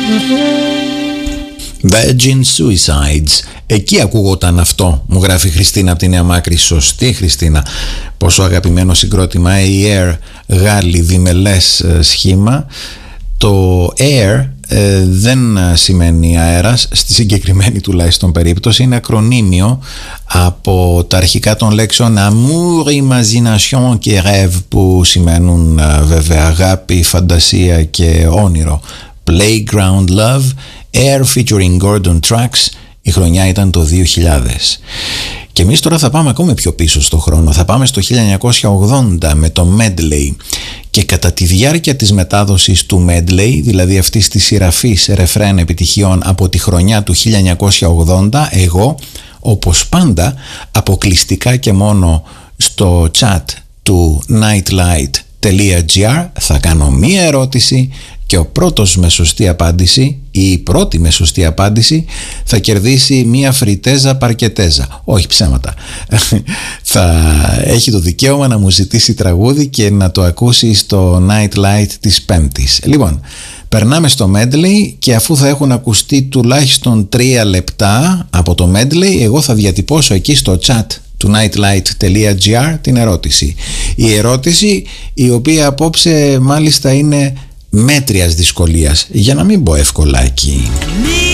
Virgin Suicides. Εκεί ακούγονταν αυτό, μου γράφει η Χριστίνα από τη Νέα Μάκρη. Σωστή, Χριστίνα. Πόσο αγαπημένο συγκρότημα. Air, Γάλλη, διμελές σχήμα. Το air δεν σημαίνει αέρας, στη συγκεκριμένη τουλάχιστον περίπτωση. Είναι ακρονίμιο από τα αρχικά των λέξεων amour, imagination και rêve, που σημαίνουν βέβαια αγάπη, φαντασία και όνειρο. Playground Love, Air featuring Gordon Tracks. Η χρονιά ήταν το 2000. Και εμείς τώρα θα πάμε ακόμα πιο πίσω στο χρόνο. Θα πάμε στο 1980 με το Medley. Και κατά τη διάρκεια της μετάδοσης του Medley, δηλαδή αυτής της σειραφής ρεφρέν επιτυχιών από τη χρονιά του 1980, εγώ, όπως πάντα, αποκλειστικά και μόνο στο chat του nightlight.gr θα κάνω μία ερώτηση και ο πρώτος με σωστή απάντηση ή η πρώτη με σωστή απάντηση θα κερδίσει μία φριτέζα παρκετέζα. Όχι, ψέματα. Θα έχει το δικαίωμα να μου ζητήσει τραγούδι και να το ακούσει στο Nightlight της Πέμπτης. Λοιπόν, περνάμε στο medley και αφού θα έχουν ακουστεί τουλάχιστον 3 λεπτά από το medley, εγώ θα διατυπώσω εκεί στο chat του nightlight.gr την ερώτηση. Η ερώτηση η οποία απόψε μάλιστα είναι μέτριας δυσκολίας, για να μην πω ευκολάκι.